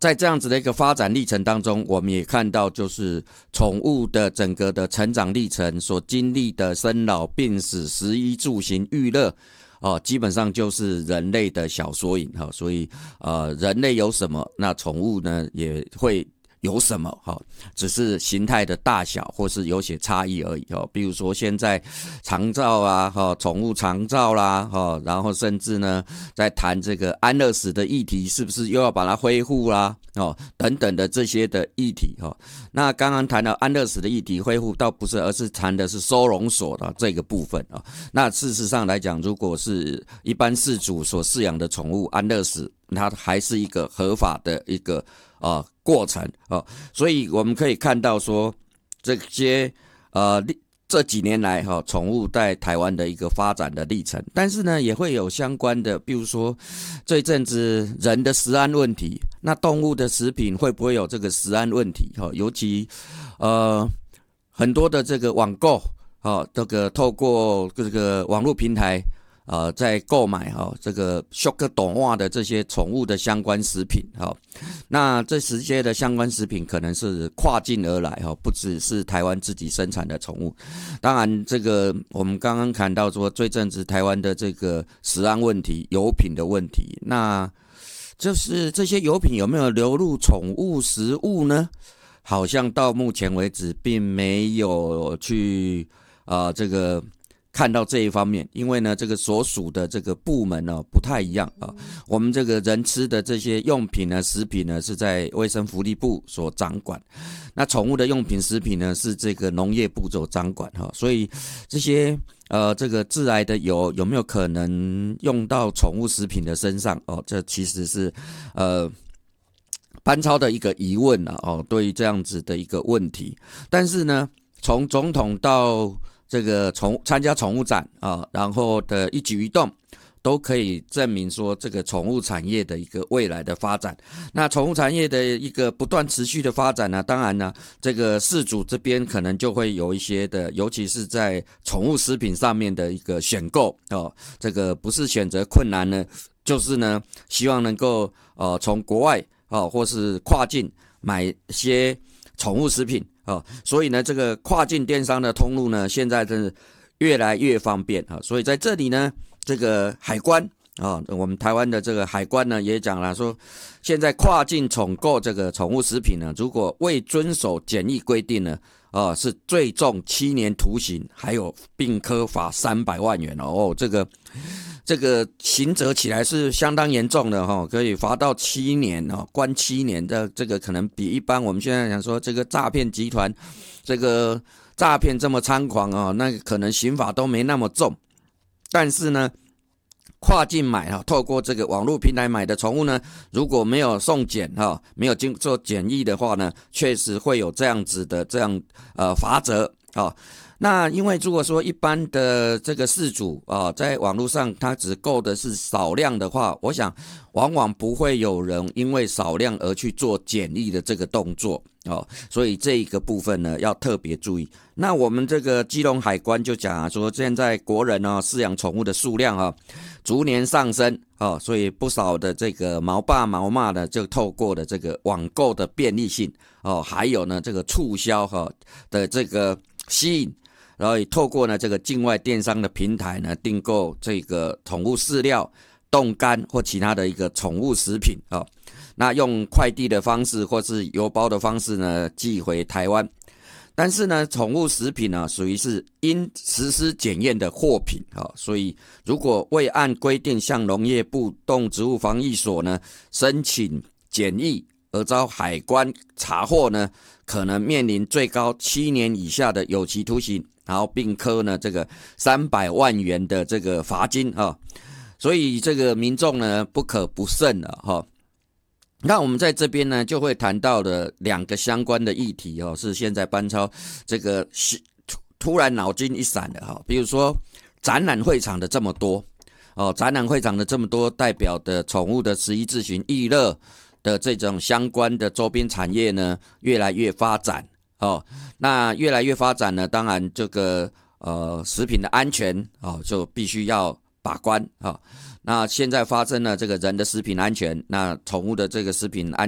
在这样子的一个发展历程当中，我们也看到就是宠物的整个的成长历程所经历的生老病死、食衣住行娱乐基本上就是人类的小缩影所以人类有什么，那宠物呢也会有什么只是形态的大小或是有些差异而已比如说现在长照啊宠物长照啦然后甚至呢在谈这个安乐死的议题，是不是又要把它恢复啦等等的这些的议题那刚刚谈到安乐死的议题恢复倒不是，而是谈的是收容所的这个部分那事实上来讲，如果是一般饲主所饲养的宠物安乐死，它还是一个合法的一个过程所以我们可以看到说这些这几年来宠物在台湾的一个发展的历程，但是呢也会有相关的，比如说这一阵子人的食安问题，那动物的食品会不会有这个食安问题尤其很多的这个网购这个透过这个网络平台在购买这个俗个短袜的这些宠物的相关食品那这些的相关食品可能是跨境而来不只是台湾自己生产的宠物。当然这个我们刚刚谈到说这阵子台湾的这个食安问题、油品的问题，那就是这些油品有没有流入宠物食物呢？好像到目前为止并没有去这个看到这一方面，因为呢这个所属的这个部门不太一样我们这个人吃的这些用品呢、食品呢是在卫生福利部所掌管，那宠物的用品、食品呢是这个农业部所掌管所以这些这个致癌的油有没有可能用到宠物食品的身上这其实是班超的一个疑问对于这样子的一个问题。但是呢从总统到这个参加宠物展然后的一举一动都可以证明说这个宠物产业的一个未来的发展。那宠物产业的一个不断持续的发展呢，当然呢这个饲主这边可能就会有一些的，尤其是在宠物食品上面的一个选购这个不是选择困难呢，就是呢希望能够从国外或是跨境买一些宠物食品所以呢这个跨境电商的通路呢现在真是越来越方便所以在这里呢这个海关我们台湾的这个海关呢也讲了说，现在跨境宠购这个宠物食品呢，如果未遵守检疫规定呢是最重7年徒刑，还有并科罚300万元这个刑责起来是相当严重的可以罚到7年关7年的，这个可能比一般我们现在讲说这个诈骗集团这个诈骗这么猖狂那可能刑法都没那么重。但是呢跨境买透过这个网络平台买的宠物呢，如果没有送检没有经做检疫的话呢，确实会有这样子的罚则那因为如果说一般的这个饲主在网络上他只购的是少量的话，我想往往不会有人因为少量而去做检疫的这个动作所以这一个部分呢要特别注意。那我们这个基隆海关就讲说，现在国人饲养宠物的数量逐年上升所以不少的这个毛爸毛妈呢就透过了这个网购的便利性还有呢这个促销的这个吸引，然后也透过呢这个境外电商的平台呢订购这个宠物饲料、冻干或其他的一个宠物食品那用快递的方式或是邮包的方式呢寄回台湾。但是呢宠物食品呢属于是应实施检验的货品所以如果未按规定向农业部动植物防疫所呢申请检疫而遭海关查获呢，可能面临最高7年以下的有期徒刑，然后并科呢这个300万元的这个罚金所以这个民众呢不可不慎了那我们在这边呢就会谈到的2个相关的议题是现在班超这个突然脑筋一闪的比如说展览会场的这么多展览会场的这么多代表的宠物的食衣住行娱乐的这种相关的周边产业呢越来越发展那越来越发展呢，当然这个食品的安全就必须要把关那现在发生了这个人的食品安全，那宠物的这个食品安